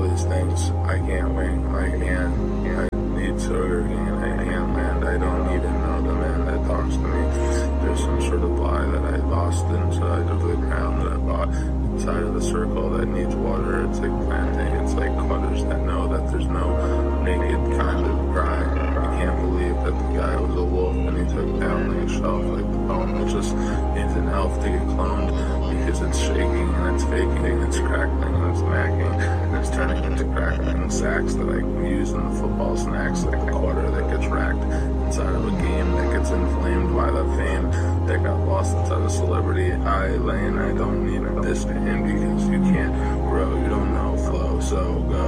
these things. I can't wing, I need sugar cane, I can't land, I don't even know the man that talks to me. There's some sort of lie that I lost inside of the ground that I bought inside of the circle that needs water. It's like planting, it's like quarters that know that there's no naked kind of cry. I can't believe that the guy was a wolf and he took down like a shelf like the bone. It just needs an elf to get cloned because it's shaking and it's faking and it's crackling and it's macking and it's turning into crackling sacks that I can use in the football snacks, like the quarter that gets racked inside of a game that gets inflamed by the fame that got lost inside a celebrity eye lane. I don't need this to end because you can't grow, you don't know flow, so go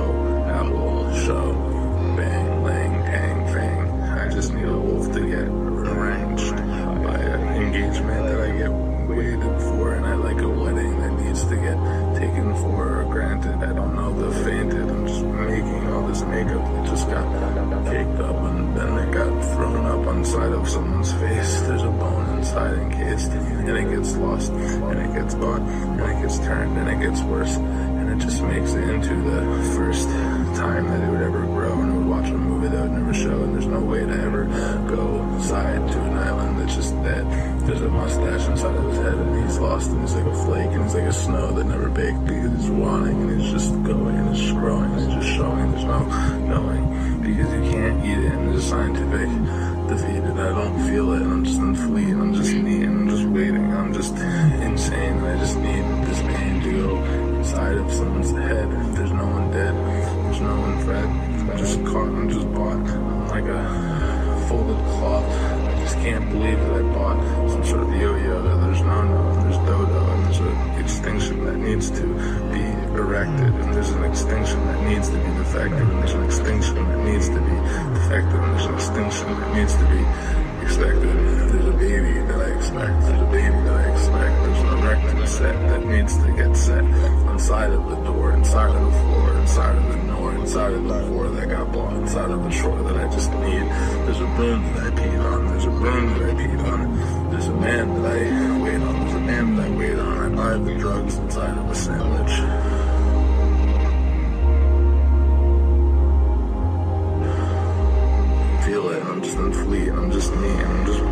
apple show bang lang tang fang. I just need a wolf to get arranged by an engagement that I get waited for, and I like a wedding that needs to get taken for granted. I don't know the fainted. I'm just making all this makeup that just got caked up and then it got thrown up on side of someone's face. There's a bone inside encased and it gets lost and it gets bought and it gets turned and it gets worse and it just makes it into the first time that it would ever grow, and I would watch a movie that would never show, and there's no way to ever go side to an island that's just dead. There's a mustache inside of his head and he's lost and he's like a flake and he's like a snow that never baked because he's wanting and he's just going and he's just growing and he's just showing. There's no knowing because you can't eat it and there's scientific defeated. I don't feel it and I'm just in fleet and I'm just neat and I'm just waiting. I'm just insane and I just need this pain to go inside of someone's head. There's no one dead, there's no one fed. I'm just caught, I'm just bought. I'm like a folded cloth. I just can't believe that I bought some sort of yo-yo. There's no, there's dodo, and there's an extinction that needs to be erected, and there's an extinction that needs to be defective, and there's an extinction that needs to be defective, and there's an extinction that needs to be expected. There's a baby that I expect, there's a baby that I expect, there's an erected set that needs to get set inside of the door, inside of the floor, inside of the door, inside of the floor that got bought, inside of the shore that I just need. There's a broom that I peed on, there's a broom that I peed on, there's a man that I wait on, there's a man that I wait on. I buy the drugs inside of a sandwich. Feel it, I'm just in fleet, I'm just me, I'm just